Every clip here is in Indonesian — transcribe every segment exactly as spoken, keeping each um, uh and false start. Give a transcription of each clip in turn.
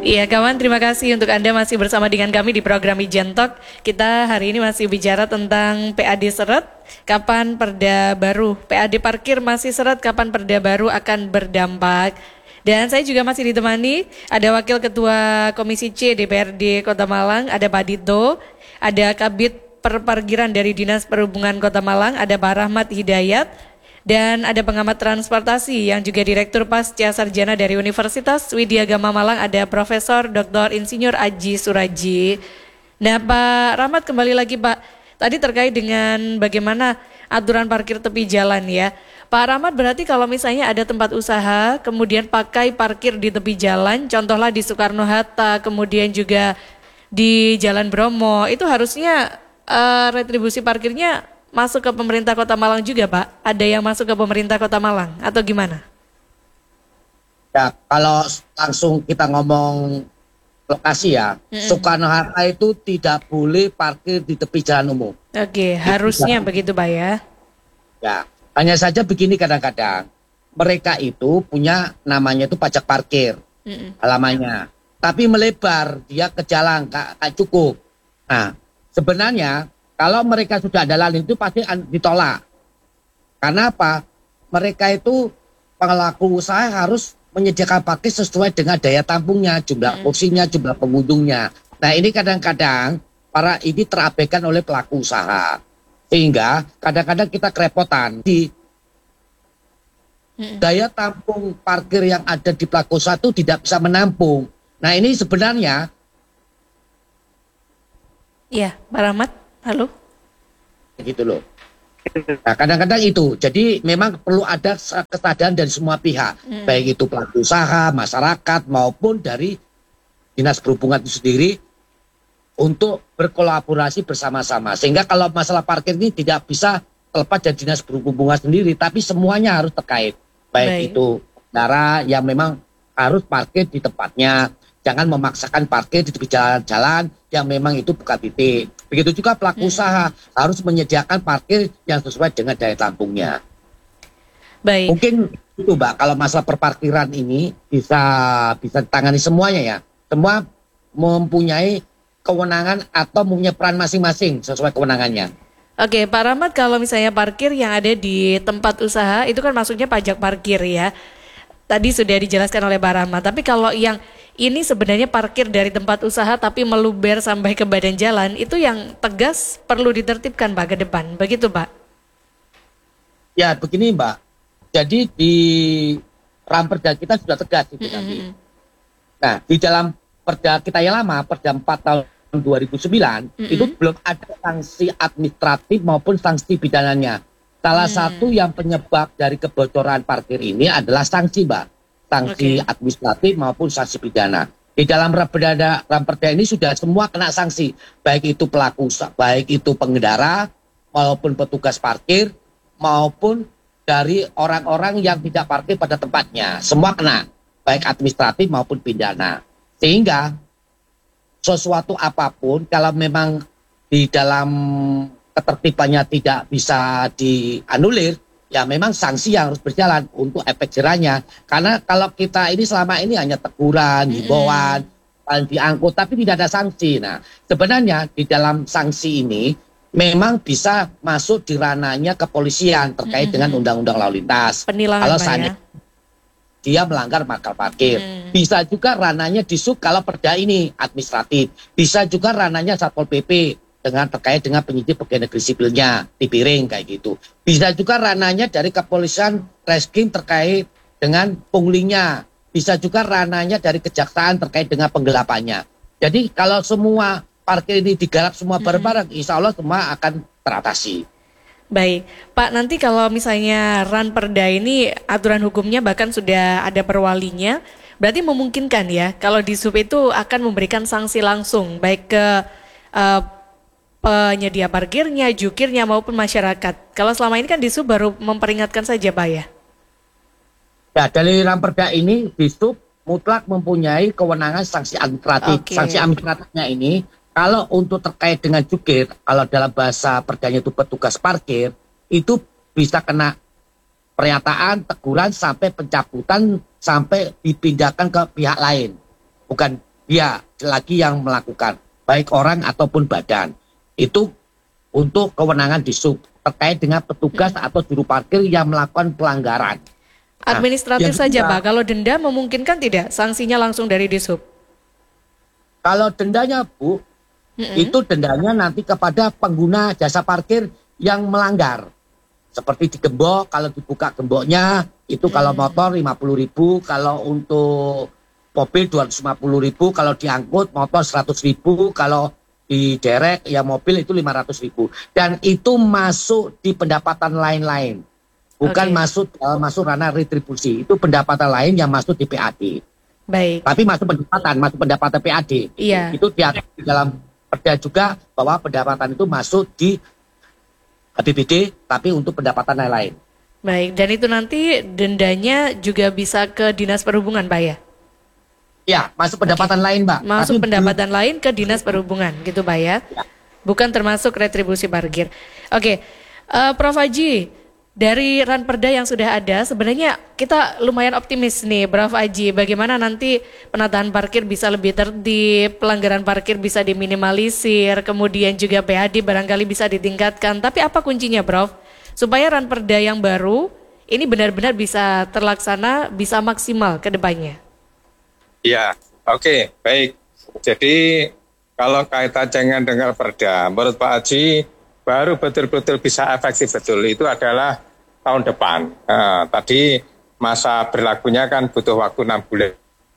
Iya kawan, terima kasih untuk Anda masih bersama dengan kami di program Ijen Talk. Kita hari ini masih bicara tentang P A D seret, kapan perda baru, P A D parkir masih seret, kapan perda baru akan berdampak. Dan saya juga masih ditemani, ada Wakil Ketua Komisi C D P R D Kota Malang, ada Pak Dito, ada Kabid Perparkiran dari Dinas Perhubungan Kota Malang, ada Pak Rahmat Hidayat, dan ada pengamat transportasi yang juga Direktur Pasca Sarjana dari Universitas Widya Gama Malang, ada Profesor Doktor Insinyur Aji Suraji. Nah Pak Rahmat, kembali lagi Pak, tadi terkait dengan bagaimana aturan parkir tepi jalan ya. Pak Rahmat, berarti kalau misalnya ada tempat usaha kemudian pakai parkir di tepi jalan, contohlah di Soekarno-Hatta, kemudian juga di Jalan Bromo, itu harusnya uh, retribusi parkirnya masuk ke pemerintah Kota Malang juga Pak? Ada yang masuk ke pemerintah Kota Malang atau gimana? Ya, kalau langsung kita ngomong lokasi ya, mm-hmm. Soekarno-Hatta itu tidak boleh parkir di tepi jalan umum. Oke, harusnya begitu Pak ya? Ya, hanya saja begini kadang-kadang, mereka itu punya namanya itu pajak parkir, mm-hmm. halamannya. Tapi melebar, dia ke jalan, gak, gak cukup. Nah, sebenarnya kalau mereka sudah ada lahan itu pasti ditolak. Karena apa? Mereka itu pelaku usaha harus menyediakan parkir sesuai dengan daya tampungnya, jumlah kursinya, jumlah pengunjungnya. Nah ini kadang-kadang para ini terabaikan oleh pelaku usaha. Sehingga kadang-kadang kita kerepotan di daya tampung parkir yang ada di pelaku usaha itu tidak bisa menampung. Nah ini sebenarnya. Iya, Pak Rahmat. Halo. Gitu loh. Nah, kadang-kadang itu. Jadi memang perlu ada kesadaran dari semua pihak, hmm. baik itu pelaku usaha, masyarakat maupun dari Dinas Perhubungan itu sendiri untuk berkolaborasi bersama-sama. Sehingga kalau masalah parkir ini tidak bisa terlepas dari Dinas Perhubungan sendiri, tapi semuanya harus terkait. Baik, baik. Itu pengendara yang memang harus parkir di tempatnya. Jangan memaksakan parkir di tepi jalan-jalan yang memang itu bukan titik. Begitu juga pelaku hmm. usaha harus menyediakan parkir yang sesuai dengan daya tampungnya. Baik. Mungkin itu Mbak, kalau masalah perparkiran ini bisa bisa ditangani semuanya ya. Semua mempunyai kewenangan atau mempunyai peran masing-masing sesuai kewenangannya. Oke, Pak Rahmat, kalau misalnya parkir yang ada di tempat usaha itu kan maksudnya pajak parkir ya. Tadi sudah dijelaskan oleh Pak Rahmat, tapi kalau yang ini sebenarnya parkir dari tempat usaha tapi meluber sampai ke badan jalan, itu yang tegas perlu ditertibkan Pak ke depan, begitu Pak? Ya begini Mbak, jadi di Ramperda kita sudah tegas itu mm-hmm. nanti. Nah di dalam perda kita yang lama, perda empat tahun dua ribu sembilan, mm-hmm. itu belum ada sanksi administratif maupun sanksi pidananya. Salah hmm. satu yang penyebab dari kebocoran parkir ini adalah sanksi, Mbak. Sanksi okay. administratif maupun sanksi pidana. Di dalam Ramperda, Ramperda ini sudah semua kena sanksi. Baik itu pelaku, baik itu pengendara, maupun petugas parkir, maupun dari orang-orang yang tidak parkir pada tempatnya. Semua kena, baik administratif maupun pidana. Sehingga sesuatu apapun, kalau memang di dalam ketertibannya tidak bisa dianulir, ya memang sanksi yang harus berjalan untuk efek jerahnya. Karena kalau kita ini selama ini hanya teguran, himbauan, paling diangkut, tapi tidak ada sanksi. Nah, sebenarnya di dalam sanksi ini memang bisa masuk di ranahnya kepolisian terkait mm-hmm. dengan undang-undang lalu lintas. Penilangan kalau ya? Dia melanggar markal parkir. Mm. Bisa juga ranahnya disub kalau perda ini administratif. Bisa juga ranahnya Satpol P P. Dengan terkait dengan penyidik pegawai negeri sipilnya, Tipiring kayak gitu. Bisa juga ranahnya dari kepolisian Reskrim terkait dengan punglinya. Bisa juga ranahnya dari kejaksaan terkait dengan penggelapannya. Jadi kalau semua parkir ini digarap semua bareng-bareng, hmm. insya Allah semua akan teratasi. Baik, Pak, nanti kalau misalnya Ranperda ini aturan hukumnya bahkan sudah ada perwalinya, berarti memungkinkan ya kalau di sub itu akan memberikan sanksi langsung baik ke uh, penyedia parkirnya, jukirnya maupun masyarakat. Kalau selama ini kan di sub baru memperingatkan saja Pak ya? Ya, dari Ramperda ini di sub mutlak mempunyai kewenangan sanksi administratif. Okay. Sanksi administratifnya ini kalau untuk terkait dengan jukir, kalau dalam bahasa perdanya itu petugas parkir, itu bisa kena pernyataan, teguran sampai pencabutan sampai dipindahkan ke pihak lain. Bukan dia lagi yang melakukan, baik orang ataupun badan. Itu untuk kewenangan di sub terkait dengan petugas hmm. atau juru parkir yang melakukan pelanggaran. Administratif nah, saja juga, Pak, kalau denda memungkinkan tidak sanksinya langsung dari Dishub? Kalau dendanya Bu, mm-hmm. itu dendanya nanti kepada pengguna jasa parkir yang melanggar. Seperti digembok, kalau dibuka gemboknya, itu kalau mm. motor lima puluh ribu, kalau untuk mobil dua ratus lima puluh ribu, kalau diangkut motor seratus ribu, kalau di derek ya mobil itu lima ratus ribu. Dan itu masuk di pendapatan lain-lain. Bukan okay. masuk uh, masuk ranah retribusi, itu pendapatan lain yang masuk di P A D. Baik. Tapi masuk pendapatan, masuk pendapatan P A D. Iya. Itu diatur di dalam perda juga bahwa pendapatan itu masuk di A P B D, tapi untuk pendapatan lain-lain. Baik, dan itu nanti dendanya juga bisa ke Dinas Perhubungan, Pak ya? Ya, masuk pendapatan okay. lain, Mbak. Masuk tapi pendapatan belum... lain ke Dinas Perhubungan, gitu, Pak ya? ya. Bukan termasuk retribusi parkir. Oke, uh, Prof Haji. Dari ranperda yang sudah ada, sebenarnya kita lumayan optimis nih, Prof Haji. Bagaimana nanti penataan parkir bisa lebih tertib, pelanggaran parkir bisa diminimalisir, kemudian juga P H D barangkali bisa ditingkatkan. Tapi apa kuncinya, Prof? Supaya ranperda yang baru ini benar-benar bisa terlaksana, bisa maksimal ke depannya. Ya, oke, okay, baik. Jadi kalau kaitan dengan perda, menurut Pak Haji, baru betul-betul bisa efektif betul itu adalah tahun depan. Nah, tadi masa berlakunya kan butuh waktu enam bulan.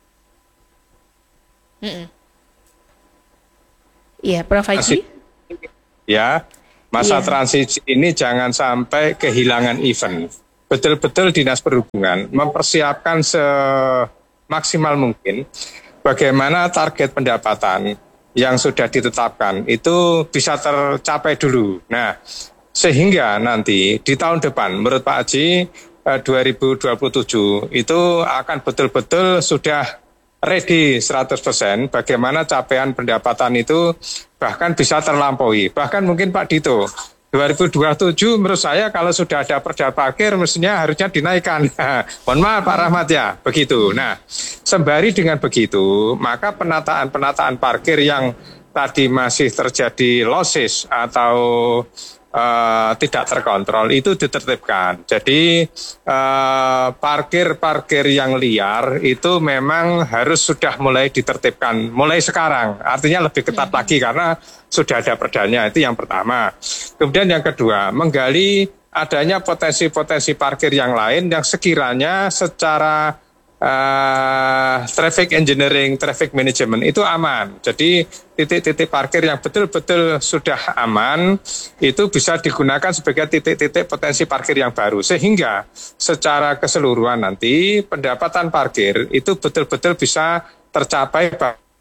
Iya, Prof Haji. Ya, masa yeah. transisi ini jangan sampai kehilangan event. Betul-betul Dinas Perhubungan mempersiapkan semaksimal mungkin bagaimana target pendapatan yang sudah ditetapkan itu bisa tercapai dulu. Nah, sehingga nanti di tahun depan menurut Pak Haji eh, dua ribu dua puluh tujuh itu akan betul-betul sudah ready seratus persen bagaimana capaian pendapatan itu bahkan bisa terlampaui. Bahkan mungkin Pak Dito dua ribu dua puluh tujuh menurut saya kalau sudah ada perda parkir mestinya harusnya dinaikkan. Mohon maaf Pak Rahmat ya, begitu. Nah, sembari dengan begitu, maka penataan-penataan parkir yang tadi masih terjadi losses atau uh, tidak terkontrol itu ditertibkan. Jadi uh, parkir-parkir yang liar itu memang harus sudah mulai ditertibkan mulai sekarang. Artinya lebih ketat lagi karena sudah ada perdanya, itu yang pertama. Kemudian yang kedua, menggali adanya potensi-potensi parkir yang lain yang sekiranya secara uh, traffic engineering, traffic management itu aman. Jadi titik-titik parkir yang betul-betul sudah aman itu bisa digunakan sebagai titik-titik potensi parkir yang baru. Sehingga secara keseluruhan nanti pendapatan parkir itu betul-betul bisa tercapai.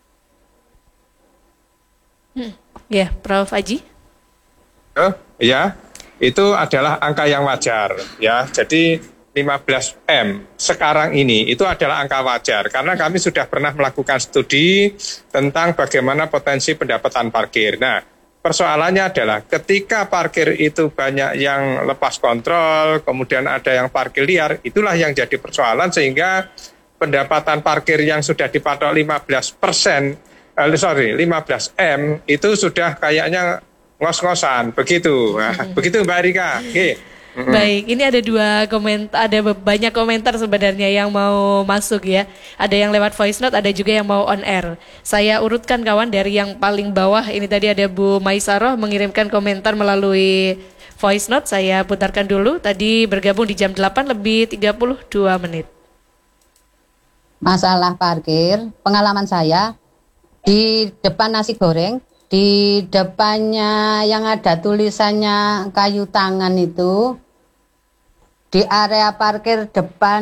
Hmm. Ya, Prof Haji. Oh, ya, itu adalah angka yang wajar. Ya, jadi lima belas M sekarang ini itu adalah angka wajar karena kami sudah pernah melakukan studi tentang bagaimana potensi pendapatan parkir. Nah, persoalannya adalah ketika parkir itu banyak yang lepas kontrol, kemudian ada yang parkir liar, itulah yang jadi persoalan sehingga pendapatan parkir yang sudah dipatok lima belas persen Uh, sorry, lima belas M itu sudah kayaknya ngos-ngosan, begitu. Nah, hmm. begitu Mbak Rika. Okay. Hmm. Baik, ini ada dua komentar, ada banyak komentar sebenarnya yang mau masuk ya. Ada yang lewat voice note, ada juga yang mau on air. Saya urutkan kawan dari yang paling bawah. Ini tadi ada Bu Maisaroh mengirimkan komentar melalui voice note. Saya putarkan dulu. Tadi bergabung di jam delapan lebih tiga puluh dua menit. Masalah parkir, pengalaman saya di depan nasi goreng, di depannya yang ada tulisannya kayu tangan itu, di area parkir depan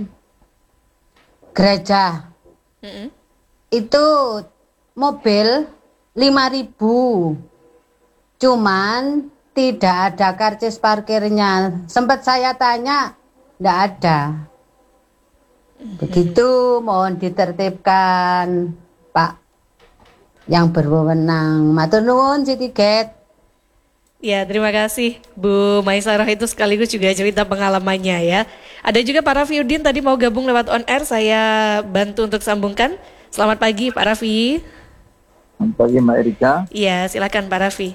gereja, mm-hmm. itu mobil lima ribu, cuman tidak ada karcis parkirnya. Sempat saya tanya, tidak ada. Begitu, mohon ditertibkan Pak yang berwenang. Matur nuwun Sitiget. Ya, terima kasih Bu Maisaroh, itu sekaligus juga cerita pengalamannya ya. Ada juga Pak Rafiuddin tadi mau gabung lewat on air, saya bantu untuk sambungkan. Selamat pagi Pak Raffi. Selamat pagi Mbak Erika. Iya, silakan Pak Raffi.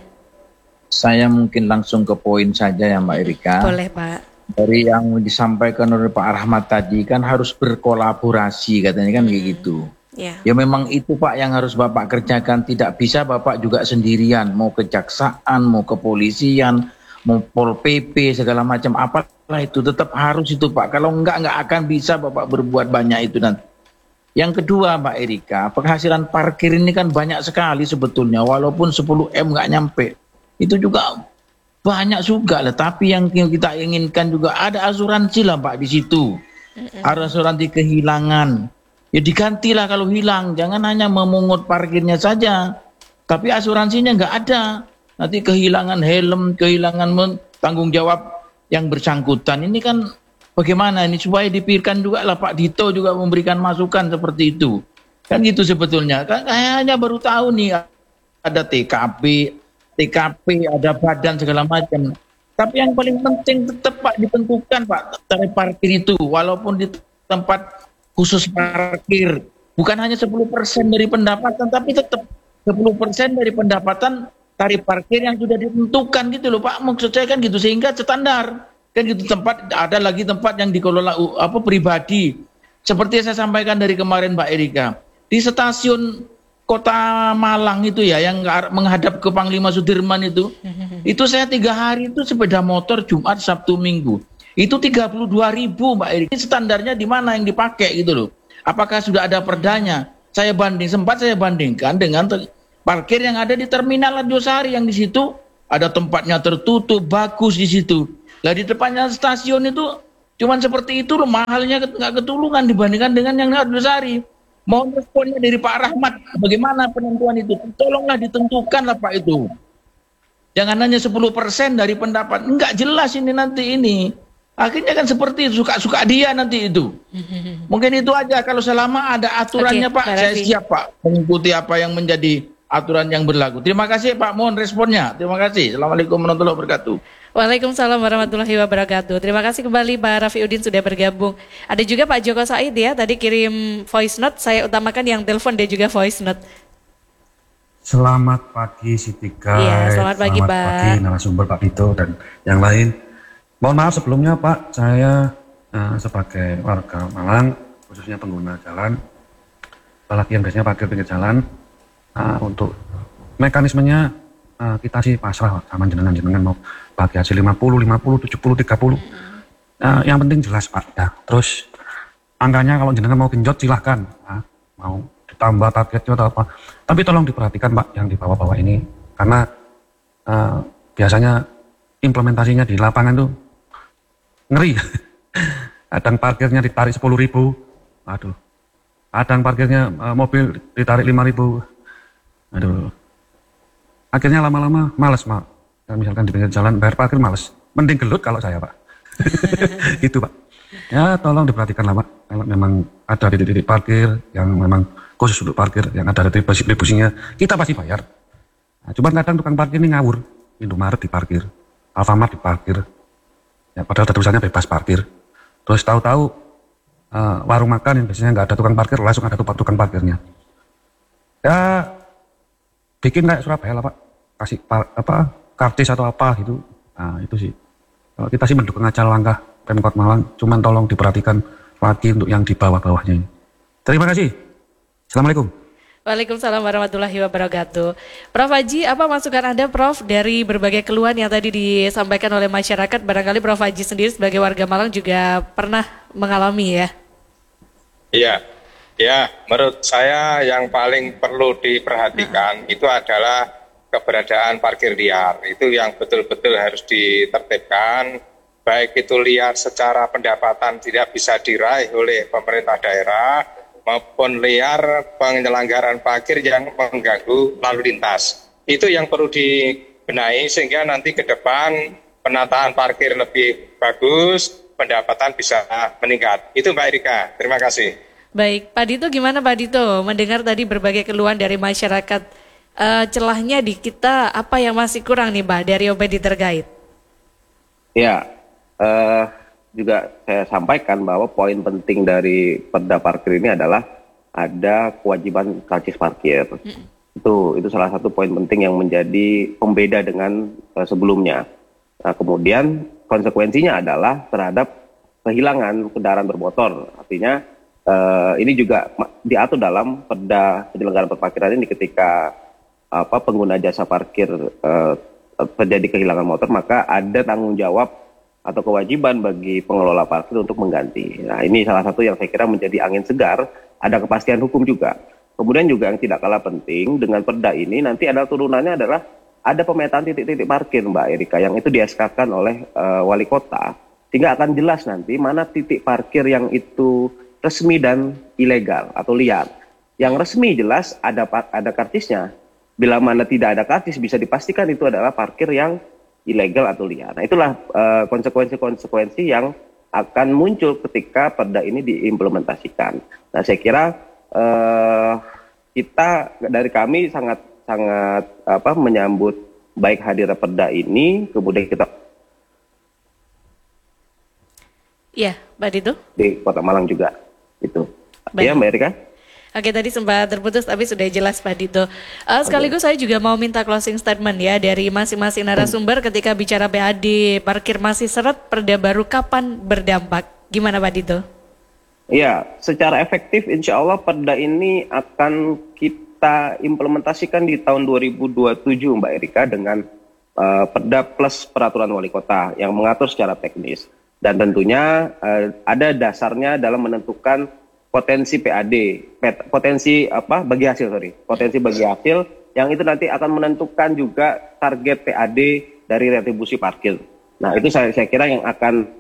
Saya mungkin langsung ke poin saja ya Mbak Erika. Boleh Pak. Dari yang disampaikan oleh Pak Rahmat tadi kan harus berkolaborasi katanya kan hmm. kayak gitu. Yeah. Ya memang itu Pak yang harus Bapak kerjakan. Tidak bisa Bapak juga sendirian. Mau kejaksaan, mau kepolisian, mau Pol P P segala macam apalah itu tetap harus itu Pak. Kalau enggak enggak akan bisa Bapak berbuat banyak itu nanti. Yang kedua Mbak Erika, penghasilan parkir ini kan banyak sekali sebetulnya. Walaupun sepuluh M enggak nyampe. Itu juga banyak juga lah. Tapi yang kita inginkan juga ada asuransi lah Pak di situ. Ada asuransi kehilangan. Ya digantilah kalau hilang, jangan hanya memungut parkirnya saja, tapi asuransinya nggak ada. Nanti kehilangan helm, kehilangan tanggung jawab yang bersangkutan. Ini kan bagaimana ini supaya dipikirkan juga lah Pak Dito juga memberikan masukan seperti itu. Kan gitu sebetulnya. Kan kayaknya baru tahu nih ada T K P, T K P, ada badan segala macam. Tapi yang paling penting tetap Pak ditentukan Pak tarif parkir itu, walaupun di tempat khusus parkir bukan hanya sepuluh persen dari pendapatan tapi tetap sepuluh persen dari pendapatan tarif parkir yang sudah ditentukan gitu loh Pak, maksud saya kan gitu sehingga standar kan gitu. Tempat ada lagi tempat yang dikelola apa pribadi seperti yang saya sampaikan dari kemarin Mbak Erika di stasiun Kota Malang itu ya yang menghadap ke Panglima Sudirman itu itu saya tiga hari itu sepeda motor Jumat Sabtu Minggu itu tiga puluh dua ribu Mbak Erika. Ini standarnya di mana yang dipakai gitu loh. Apakah sudah ada perdanya? Saya banding, sempat saya bandingkan dengan parkir yang ada di Terminal Arjosari yang di situ ada tempatnya tertutup, bagus di situ. Lah di depannya stasiun itu cuman seperti itu loh, mahalnya nggak ketulungan dibandingkan dengan yang di Arjosari. Mohon responnya dari Pak Rahmat, bagaimana penentuan itu? Tolonglah ditentukan lah Pak itu. Jangan hanya sepuluh persen dari pendapat. Enggak jelas ini nanti ini. Akhirnya kan seperti itu, suka-suka dia nanti itu. Mungkin itu aja, kalau selama ada aturannya Oke, Pak, saya siap Pak mengikuti apa yang menjadi aturan yang berlaku. Terima kasih Pak, mohon responnya. Terima kasih. Assalamualaikum warahmatullahi wabarakatuh. Waalaikumsalam warahmatullahi wabarakatuh. Terima kasih kembali Pak Rafiuddin sudah bergabung. Ada juga Pak Joko Said ya, tadi kirim voice note, saya utamakan yang telepon dan juga voice note. Selamat pagi Sitika. Iya, selamat pagi selamat Pak. pagi narasumber Pak Dito dan yang lain. Mohon maaf sebelumnya Pak, saya uh, sebagai warga Malang, khususnya pengguna jalan, apalagi yang biasanya parkir pinggir jalan, uh, untuk mekanismenya uh, kita sih pasrah sama jenengan-jenengan mau bagi hasil lima puluh, lima puluh, tujuh puluh, tiga puluh. Uh, yang penting jelas Pak. Ya. Terus angkanya kalau jenengan mau genjot silahkan, uh, mau ditambah targetnya atau apa. Tapi tolong diperhatikan Pak yang di bawah-bawah ini, karena uh, biasanya implementasinya di lapangan tuh ngeri. Kadang parkirnya ditarik sepuluh ribu, aduh. Kadang parkirnya uh, mobil ditarik lima ribu, aduh. Akhirnya lama-lama males Pak. Dan misalkan di pinggir jalan bayar parkir males. Mending gelut kalau saya Pak. Gitu Pak. Ya tolong diperhatikan lah Pak. Kalau memang ada titik-titik parkir yang memang khusus untuk parkir, yang ada retribusinya, kita pasti bayar. Nah, cuman kadang tukang parkir ini ngawur. Indomaret diparkir, Alfamart diparkir, ya, padahal tulisannya bebas parkir. Terus tahu-tahu uh, warung makan yang biasanya nggak ada tukang parkir, langsung ada tukang parkirnya. Ya bikin kayak Surabaya lah Pak, kasih par, apa kartis atau apa gitu. Nah itu sih. Kalau kita sih mendukung aja langkah Pemkot Malang, cuman tolong diperhatikan lagi untuk yang di bawah-bawahnya ini. Terima kasih. Assalamualaikum. Waalaikumsalam warahmatullahi wabarakatuh. Prof Haji, apa masukan Anda Prof dari berbagai keluhan yang tadi disampaikan oleh masyarakat? Barangkali Prof Haji sendiri sebagai warga Malang juga pernah mengalami ya? Iya, ya menurut saya yang paling perlu diperhatikan uh-huh. itu adalah keberadaan parkir liar. Itu yang betul-betul harus ditertibkan, baik itu liar secara pendapatan tidak bisa diraih oleh pemerintah daerah, maupun liar penyelenggaraan parkir yang mengganggu lalu lintas. Itu yang perlu dibenahi sehingga nanti ke depan penataan parkir lebih bagus, pendapatan bisa meningkat. Itu Mbak Erika, terima kasih. Baik, Pak Dito gimana Pak Dito? Mendengar tadi berbagai keluhan dari masyarakat, uh, celahnya di kita apa yang masih kurang nih Pak dari Obedi terkait? Ya, uh... juga saya sampaikan bahwa poin penting dari perda parkir ini adalah ada kewajiban karcis parkir. Mm. Itu itu salah satu poin penting yang menjadi pembeda dengan uh, sebelumnya. Nah, kemudian konsekuensinya adalah terhadap kehilangan kendaraan bermotor. Artinya uh, ini juga diatur dalam Perda Penyelenggaraan Perparkiran ini ketika apa pengguna jasa parkir uh, terjadi kehilangan motor, maka ada tanggung jawab atau kewajiban bagi pengelola parkir untuk mengganti. Nah, ini salah satu yang saya kira menjadi angin segar, ada kepastian hukum juga. Kemudian juga yang tidak kalah penting dengan perda ini nanti ada turunannya adalah ada pemetaan titik-titik parkir Mbak Erika yang itu di S K-kan oleh uh, wali kota, sehingga akan jelas nanti mana titik parkir yang itu resmi dan ilegal atau liar. Yang resmi jelas ada ada karcisnya. Bila mana tidak ada karcis bisa dipastikan itu adalah parkir yang ilegal atau liar. Nah, itulah uh, konsekuensi-konsekuensi yang akan muncul ketika perda ini diimplementasikan. Nah, saya kira Uh, kita dari kami sangat sangat apa menyambut baik hadirnya perda ini, kemudian kita Iya, Mbak Dito di Kota Malang juga itu. Baik. Ya, Mbak Erika. Oke, tadi sempat terputus tapi sudah jelas Pak Dito. Uh, sekaligus okay. Saya juga mau minta closing statement ya dari masing-masing narasumber ketika bicara P A D parkir masih seret, perda baru kapan berdampak? Gimana Pak Dito? Ya, secara efektif insya Allah perda ini akan kita implementasikan di tahun dua ribu dua puluh tujuh Mbak Erika dengan uh, perda plus peraturan wali kota yang mengatur secara teknis. Dan tentunya uh, ada dasarnya dalam menentukan potensi P A D, potensi apa bagi hasil, sorry, potensi bagi hasil yang itu nanti akan menentukan juga target P A D dari retribusi parkir. Nah, itu saya, saya kira yang akan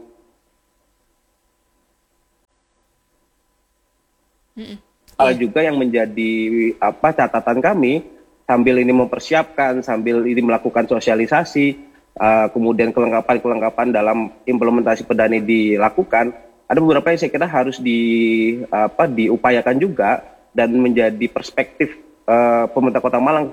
Mm-mm. Uh, juga yang menjadi apa catatan kami sambil ini mempersiapkan, sambil ini melakukan sosialisasi, uh, kemudian kelengkapan-kelengkapan dalam implementasi perda ini dilakukan. Ada beberapa yang saya kira harus di apa diupayakan juga dan menjadi perspektif uh, pemerintah Kota Malang.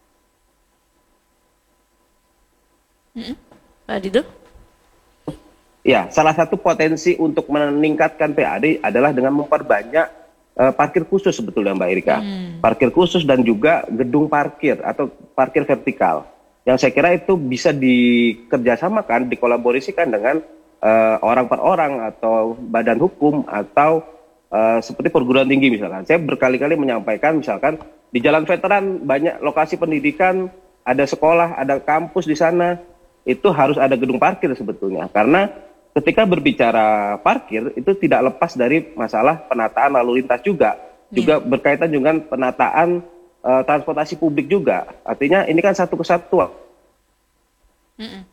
Mm-mm. Pak Dito? Ya, salah satu potensi untuk meningkatkan P A D adalah dengan memperbanyak Uh, parkir khusus sebetulnya Mbak Erika, hmm. parkir khusus dan juga gedung parkir atau parkir vertikal, yang saya kira itu bisa dikerjasamakan, dikolaborasikan dengan uh, orang per orang atau badan hukum atau uh, seperti perguruan tinggi misalkan. Saya berkali-kali menyampaikan misalkan di Jalan Veteran banyak lokasi pendidikan, ada sekolah, ada kampus di sana, itu harus ada gedung parkir sebetulnya, karena ketika berbicara parkir itu tidak lepas dari masalah penataan lalu lintas juga, yeah. juga berkaitan dengan penataan uh, transportasi publik juga. Artinya ini kan satu kesatuan. Mm-mm.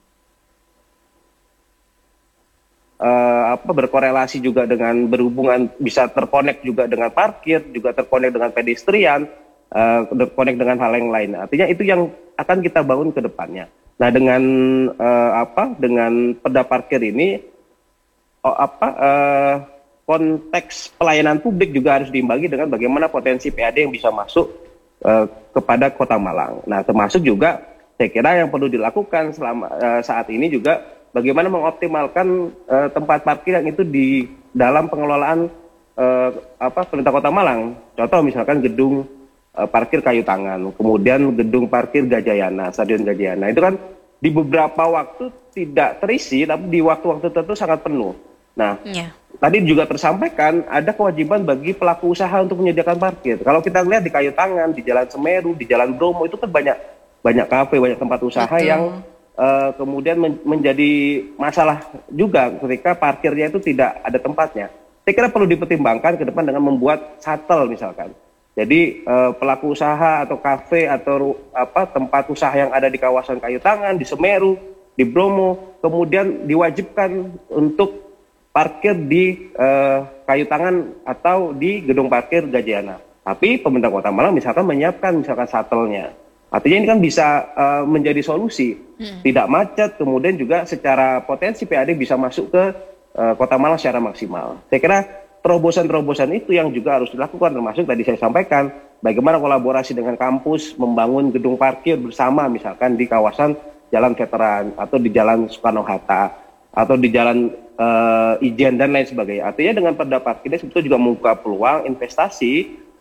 Uh, apa berkorelasi juga dengan berhubungan bisa terkonek juga dengan parkir, juga terkonek dengan pedestrian, uh, terkonek dengan hal yang lain. Artinya itu yang akan kita bangun ke depannya. Nah, dengan uh, apa dengan perda parkir ini Oh, apa uh, konteks pelayanan publik juga harus diimbangi dengan bagaimana potensi P A D yang bisa masuk uh, kepada Kota Malang. Nah, termasuk juga saya kira yang perlu dilakukan selama uh, saat ini juga bagaimana mengoptimalkan uh, tempat parkir yang itu di dalam pengelolaan uh, apa pemerintah Kota Malang. Contoh misalkan gedung uh, parkir Kayu Tangan, kemudian gedung parkir Gajayana, Stadion Gajayana. Itu kan di beberapa waktu tidak terisi, tapi di waktu-waktu tertentu sangat penuh. Nah, yeah. tadi juga tersampaikan ada kewajiban bagi pelaku usaha untuk menyediakan parkir. Kalau kita lihat di Kayu Tangan, di Jalan Semeru, di Jalan Bromo itu kan banyak banyak kafe, banyak tempat usaha Betul. yang uh, kemudian men menjadi masalah juga ketika parkirnya itu tidak ada tempatnya. Saya kira perlu dipertimbangkan ke depan dengan membuat shuttle misalkan. Jadi uh, pelaku usaha atau kafe atau apa tempat usaha yang ada di kawasan Kayu Tangan, di Semeru, di Bromo, kemudian diwajibkan untuk parkir di uh, Kayu Tangan atau di gedung parkir Gajayana. Tapi pemerintah Kota Malang misalkan menyiapkan misalkan shuttle-nya. Artinya ini kan bisa uh, menjadi solusi. Hmm. Tidak macet, kemudian juga secara potensi P A D bisa masuk ke uh, Kota Malang secara maksimal. Saya kira terobosan-terobosan itu yang juga harus dilakukan, termasuk tadi saya sampaikan bagaimana kolaborasi dengan kampus membangun gedung parkir bersama misalkan di kawasan Jalan Veteran atau di Jalan Soekarno-Hatta atau di Jalan uh, Ijen dan lain sebagainya. Artinya dengan perda parkir ini sebetulnya juga membuka peluang investasi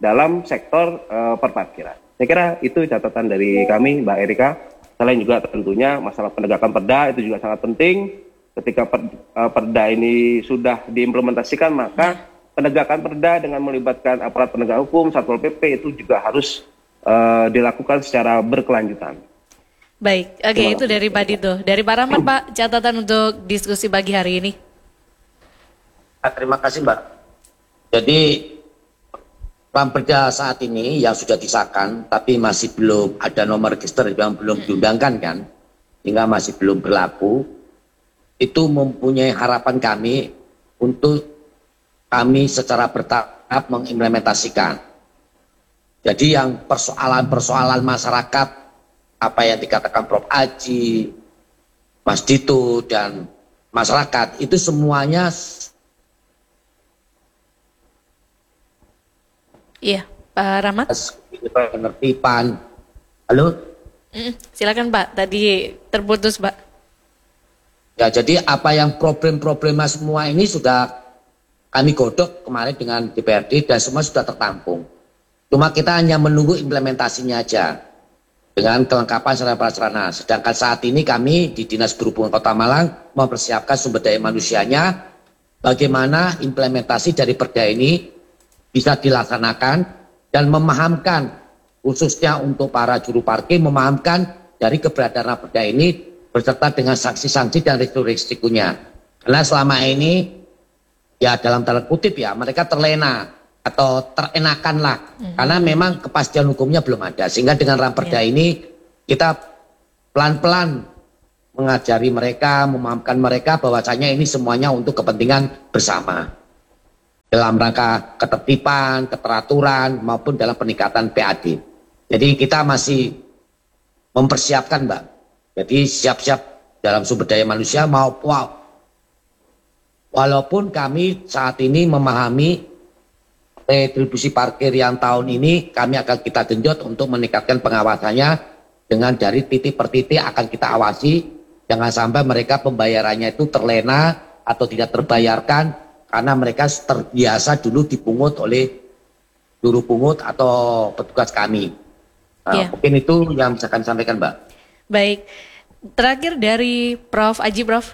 dalam sektor uh, perparkiran. Saya kira itu catatan dari kami, Mbak Erika. Selain juga tentunya masalah penegakan perda itu juga sangat penting. Ketika per, uh, perda ini sudah diimplementasikan, maka penegakan perda dengan melibatkan aparat penegak hukum, Satpol P P itu juga harus uh, dilakukan secara berkelanjutan. Baik, oke okay, itu dari Pak Dito. Dari Pak Rahmat, Pak, catatan untuk diskusi pagi hari ini. Terima kasih, Mbak. Jadi Ramperda saat ini yang sudah disahkan, tapi masih belum ada nomor register yang belum diundangkan kan, sehingga masih belum berlaku. Itu mempunyai harapan kami untuk kami secara bertahap mengimplementasikan. Jadi yang persoalan-persoalan masyarakat, apa yang dikatakan Prof Aji, Mas Dito, dan masyarakat, itu semuanya. Iya, Pak Rahmat. Penertiban. Halo? Mm, silakan Pak, tadi terputus Pak. Ya, jadi apa yang problem-problema semua ini sudah kami godok kemarin dengan D P R D dan semua sudah tertampung. Cuma kita hanya menunggu implementasinya aja dengan kelengkapan sarana prasarana. Sedangkan saat ini kami di Dinas Perhubungan Kota Malang mempersiapkan sumber daya manusianya, bagaimana implementasi dari perda ini bisa dilaksanakan dan memahamkan khususnya untuk para juru parkir, memahamkan dari keberadaan perda ini beserta dengan sanksi-sanksi dan risiko-risikonya. Karena selama ini ya dalam tanda kutip ya mereka terlena atau terenakan lah, mm-hmm. karena memang kepastian hukumnya belum ada. Sehingga dengan ramperda yeah. ini kita pelan-pelan mengajari mereka, memahamkan mereka bahwasanya ini semuanya untuk kepentingan bersama dalam rangka ketertiban, keteraturan maupun dalam peningkatan P A D. Jadi kita masih mempersiapkan, Mbak. Jadi siap-siap dalam sumber daya manusia mau wow. Walaupun kami saat ini memahami retribusi parkir yang tahun ini kami akan kita genjot untuk meningkatkan pengawasannya dengan dari titik per titik akan kita awasi, jangan sampai mereka pembayarannya itu terlena atau tidak terbayarkan karena mereka terbiasa dulu dipungut oleh juru pungut atau petugas kami. Nah, yeah. Mungkin itu yang bisa kami sampaikan, Mbak. Baik, terakhir dari Prof Aji, Prof.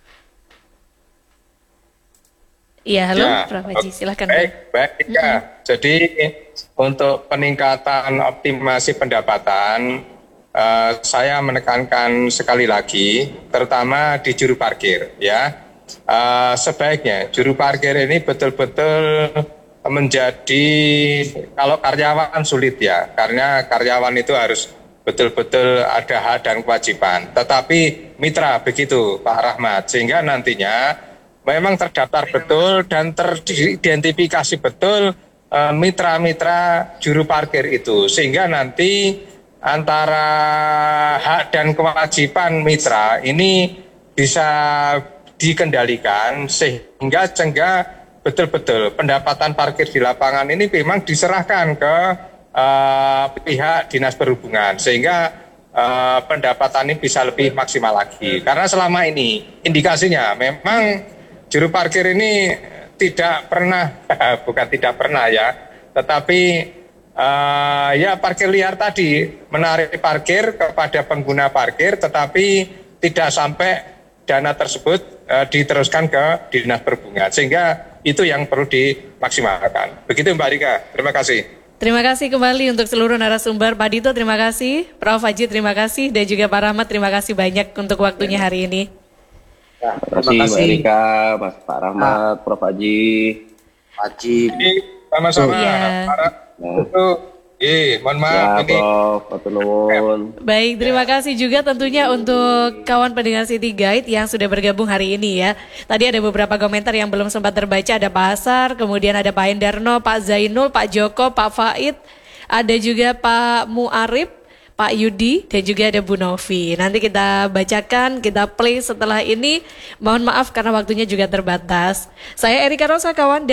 Iya, halo ya, Prof Aji, silakan. Baik, baik ya. Mm-hmm. Jadi untuk peningkatan optimasi pendapatan, uh, saya menekankan sekali lagi, terutama di juru parkir, ya. Uh, sebaiknya juru parkir ini betul-betul menjadi, kalau karyawan sulit ya, karena karyawan itu harus betul-betul ada hak dan kewajiban. Tetapi mitra begitu Pak Rahmat, sehingga nantinya memang terdaftar betul dan teridentifikasi betul uh, mitra-mitra juru parkir itu, sehingga nanti antara hak dan kewajiban mitra ini bisa dikendalikan sehingga cegah betul-betul pendapatan parkir di lapangan ini memang diserahkan ke uh, pihak Dinas Perhubungan sehingga uh, pendapatan ini bisa lebih maksimal lagi. Karena selama ini indikasinya memang juru parkir ini tidak pernah, bukan tidak pernah ya, tetapi uh, ya parkir liar tadi, menarik parkir kepada pengguna parkir tetapi tidak sampai dana tersebut uh, diteruskan ke Dinas Perhubungan, sehingga itu yang perlu dimaksimalkan. Begitu Mbak Rika, terima kasih. Terima kasih kembali untuk seluruh narasumber. Pak Dito terima kasih, Prof Aji terima kasih, dan juga Pak Rahmat terima kasih banyak untuk waktunya hari ini. Ya, terima kasih Mbak Rika, Mas Pak Rahmat, ah. Prof Aji. Aji. Sama-sama. Ya. Eh, mohon maaf ya, ini. Prof, baik, terima kasih juga tentunya untuk kawan pendengar City Guide yang sudah bergabung hari ini ya. Tadi ada beberapa komentar yang belum sempat terbaca, ada Pak Asar, kemudian ada Pak Endarno, Pak Zainul, Pak Joko, Pak Faid, ada juga Pak Muarif, Pak Yudi, dan juga ada Bu Novi. Nanti kita bacakan, kita play setelah ini. Mohon maaf karena waktunya juga terbatas. Saya Erika Rosa, kawan.